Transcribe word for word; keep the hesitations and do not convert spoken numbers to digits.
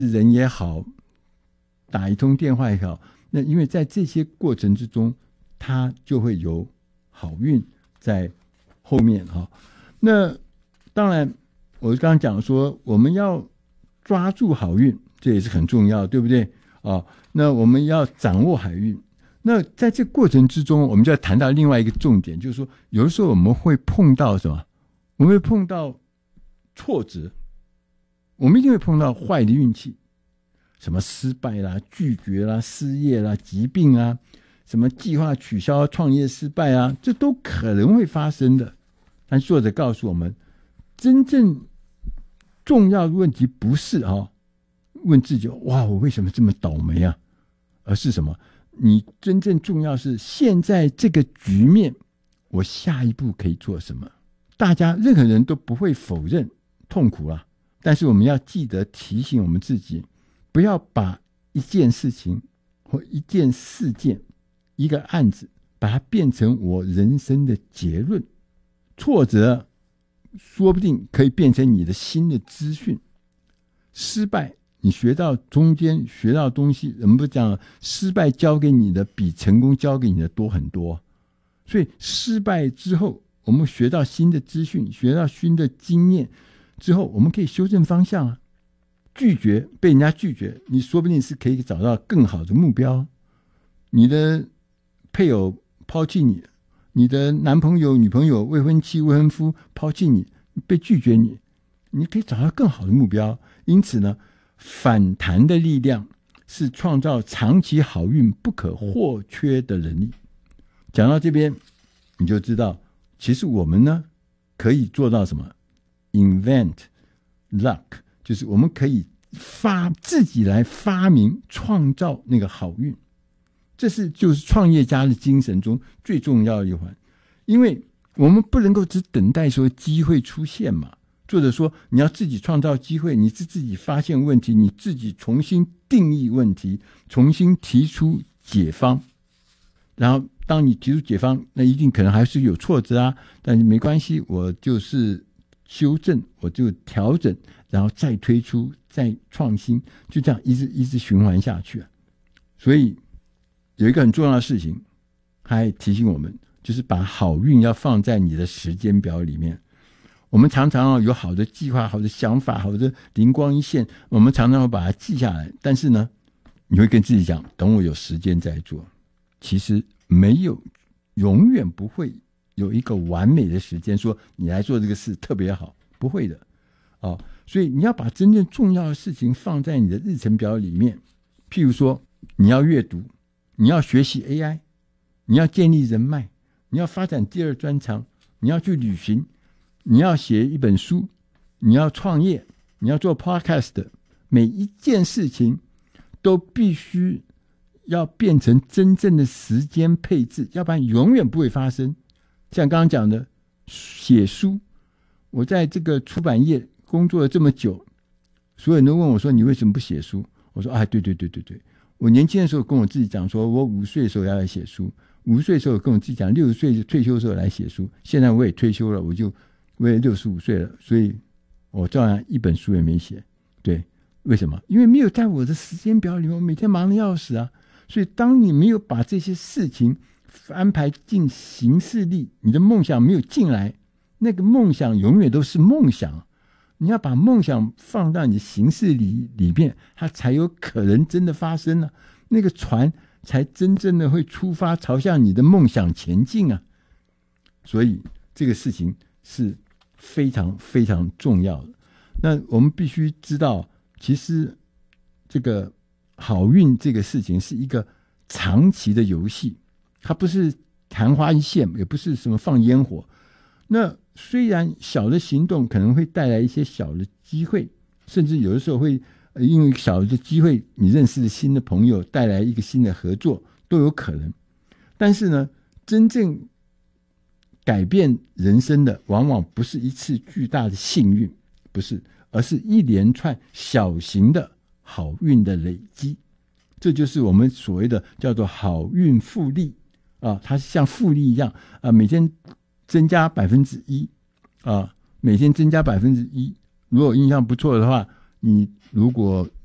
人也好，打一通电话也好，那因为在这些过程之中，他就会有好运在后面哈。那当然，我刚刚讲说，我们要抓住好运，这也是很重要，对不对啊？那我们要掌握海运。那在这过程之中，我们就要谈到另外一个重点，就是说，有的时候我们会碰到什么？我们会碰到挫折，我们一定会碰到坏的运气，什么失败啦、拒绝啦、失业啦、疾病啊，什么计划取消、创业失败啊，这都可能会发生的。但作者告诉我们，真正重要的问题不是啊，问自己哇，我为什么这么倒霉啊？而是什么？你真正重要是现在这个局面，我下一步可以做什么？大家任何人都不会否认痛苦啦，但是我们要记得提醒我们自己，不要把一件事情或一件事件、一个案子，把它变成我人生的结论。挫折说不定可以变成你的新的资讯，失败你学到中间学到东西，我们不讲失败教给你的比成功教给你的多很多，所以失败之后我们学到新的资讯，学到新的经验之后，我们可以修正方向啊。拒绝被人家拒绝，你说不定是可以找到更好的目标。你的配偶抛弃你，你的男朋友女朋友未婚妻未婚夫抛弃你，被拒绝你，你可以找到更好的目标。因此呢，反弹的力量是创造长期好运不可或缺的能力。讲到这边你就知道，其实我们呢可以做到什么 invent luck， 就是我们可以发自己来发明创造那个好运。这是就是创业家的精神中最重要的一环，因为我们不能够只等待说机会出现嘛。作者说你要自己创造机会，你是自己发现问题，你自己重新定义问题，重新提出解方。然后当你提出解方，那一定可能还是有挫折啊，但是没关系，我就是修正，我就调整，然后再推出，再创新，就这样一直一直循环下去啊。所以有一个很重要的事情，他还提醒我们，就是把好运要放在你的时间表里面。我们常常有好的计划、好的想法、好的灵光一现，我们常常会把它记下来，但是呢，你会跟自己讲，等我有时间再做。其实没有，永远不会有一个完美的时间说你来做这个事特别好，不会的啊。所以你要把真正重要的事情放在你的日程表里面。譬如说，你要阅读，你要学习 A I， 你要建立人脉，你要发展第二专长，你要去旅行，你要写一本书，你要创业，你要做 podcast， 每一件事情都必须要变成真正的时间配置，要不然永远不会发生。像刚刚讲的写书，我在这个出版业工作了这么久，所有人都问我说你为什么不写书？我说啊，对对对对对，我年轻的时候跟我自己讲说，我五岁的时候要来写书，五十岁的时候跟我自己讲，六十岁退休的时候来写书。现在我也退休了，我就我也六十五岁了，所以我照样一本书也没写。对，为什么？因为没有在我的时间表里面，我每天忙得要死啊。所以当你没有把这些事情安排进行事力，你的梦想没有进来，那个梦想永远都是梦想。你要把梦想放到你行事里里面，它才有可能真的发生啊，那个船才真正的会出发，朝向你的梦想前进啊。所以这个事情是非常非常重要的。那我们必须知道，其实这个好运这个事情是一个长期的游戏，它不是昙花一现，也不是什么放烟火。那虽然小的行动可能会带来一些小的机会，甚至有的时候会因为小的机会你认识了新的朋友，带来一个新的合作都有可能。但是呢，真正改变人生的往往不是一次巨大的幸运，不是，而是一连串小型的好运的累积。这就是我们所谓的叫做好运复利啊，它是像复利一样啊，每天增加百分之一啊，每天增加百分之一。如果印象不错的话，你如果